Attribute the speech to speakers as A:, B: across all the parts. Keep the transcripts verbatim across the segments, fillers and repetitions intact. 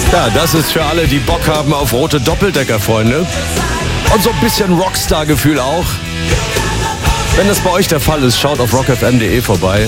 A: Ja, das ist für alle, die Bock haben auf rote Doppeldecker, Freunde. Und so ein bisschen Rockstar-Gefühl auch. Wenn das bei euch der Fall ist, schaut auf rock f m punkt d e vorbei.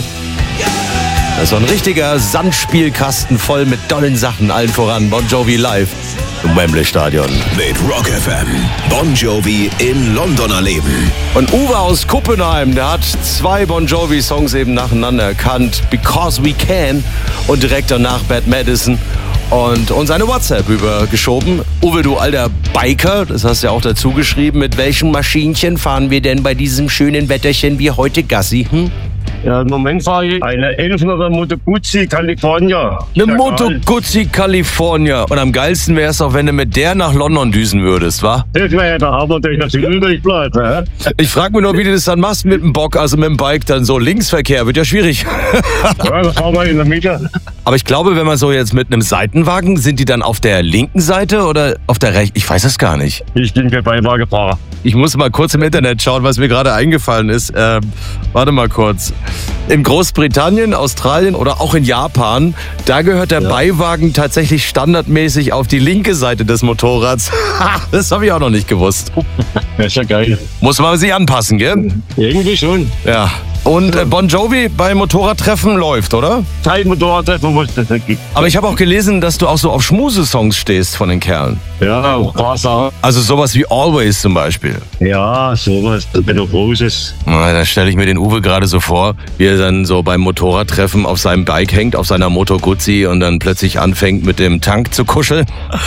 A: Das ist so ein richtiger Sandspielkasten voll mit tollen Sachen, allen voran Bon Jovi live im Wembley Stadion.
B: Mit Rock F M, Bon Jovi in London erleben.
A: Und Uwe aus Kuppenheim, der hat zwei Bon Jovi-Songs eben nacheinander erkannt. Because We Can und direkt danach Bad Medicine. Und uns eine WhatsApp übergeschoben. Uwe, du alter Biker, das hast du ja auch dazu geschrieben. Mit welchem Maschinchen fahren wir denn bei diesem schönen Wetterchen wie heute Gassi? Hm?
C: Ja, im Moment fahre ich eine elfhunderter Moto Guzzi California.
A: Eine Moto Guzzi California. Und am geilsten wäre es auch, wenn du mit der nach London düsen würdest, wa?
C: Das wäre ja der Hammer, dass ich das übrig bleibe. Ja?
A: Ich frage mich nur, wie du das dann machst mit dem Bock, also mit dem Bike dann so. Linksverkehr wird ja schwierig.
C: Ja, das fahren wir in der Mitte.
A: Aber ich glaube, wenn man so jetzt mit einem Seitenwagen, sind die dann auf der linken Seite oder auf der rechten? Ich weiß es gar nicht.
C: Ich bin der Beiwagenfahrer.
A: Ich muss mal kurz im Internet schauen, was mir gerade eingefallen ist. Ähm, warte mal kurz. In Großbritannien, Australien oder auch in Japan, da gehört der ja. Beiwagen tatsächlich standardmäßig auf die linke Seite des Motorrads. Das habe ich auch noch nicht gewusst.
C: Das ist ja geil.
A: Muss man sich anpassen, gell?
C: Irgendwie schon.
A: Ja. Und äh, Bon Jovi bei Motorradtreffen läuft, oder?
C: Kein Motorradtreffen muss das nicht geben.
A: Aber ich habe auch gelesen, dass du auch so auf Schmusesongs stehst von den Kerlen.
C: Ja, Wasser.
A: Also sowas wie Always zum Beispiel.
C: Ja, sowas. Wenn du groß ist.
A: Na, da stelle ich mir den Uwe gerade so vor, wie er dann so beim Motorradtreffen auf seinem Bike hängt, auf seiner Moto Guzzi und dann plötzlich anfängt mit dem Tank zu kuscheln.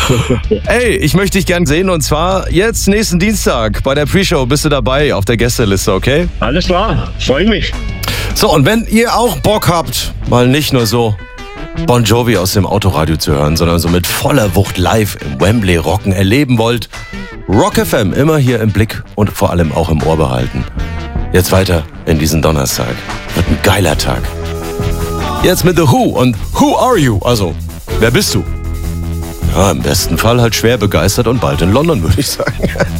A: Ey, ich möchte dich gern sehen und zwar jetzt nächsten Dienstag bei der Pre-Show bist du dabei auf der Gästeliste, okay?
C: Alles klar, freue mich.
A: So, und wenn ihr auch Bock habt, mal nicht nur so Bon Jovi aus dem Autoradio zu hören, sondern so mit voller Wucht live im Wembley Rocken erleben wollt, Rock F M immer hier im Blick und vor allem auch im Ohr behalten. Jetzt weiter in diesen Donnerstag. Wird ein geiler Tag. Jetzt mit The Who und Who Are You? Also, wer bist du? Ja, im besten Fall halt schwer begeistert und bald in London, würde ich sagen.